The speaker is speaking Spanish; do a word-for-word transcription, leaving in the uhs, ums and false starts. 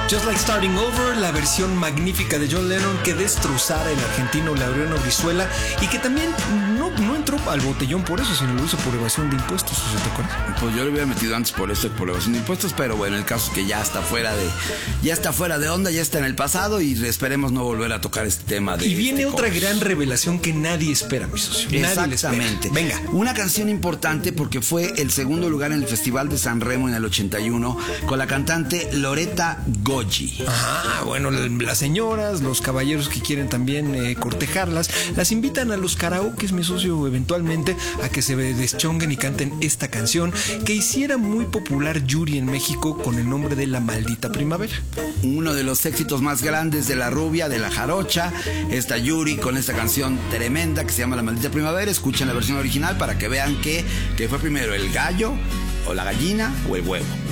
Just Like Starting Over, la versión magnífica de John Lennon que destrozara el argentino Laureano Brizuela y que también no, no entró al botellón por eso, sino lo hizo por evasión de impuestos, ¿sí te acuerdas? Pues yo lo hubiera metido antes por eso, por evasión de impuestos, pero bueno, el caso es que ya está fuera de, ya está fuera de onda, ya está en el pasado y esperemos no volver a tocar este tema de. Y viene este otra cover. gran revelación que nadie espera, mi socio. Nadie Exactamente. le espera. Venga. Una canción importante porque fue el segundo lugar en el Festival de San Remo en el ochenta y uno con la cantante Loretta Goggi. Ajá, bueno, las señoras, los caballeros que quieren también eh, cortejarlas, las invitan a los karaokes, mi socio, eventualmente a que se deschonguen y canten esta canción que hiciera muy popular Yuri en México con el nombre de La Maldita Primavera. Uno de los éxitos más grandes de la rubia, de la jarocha, esta Yuri con esta canción tremenda que se llama La Maldita Primavera. Escuchen la versión original para que vean que, que fue primero el gallo o la gallina o el huevo.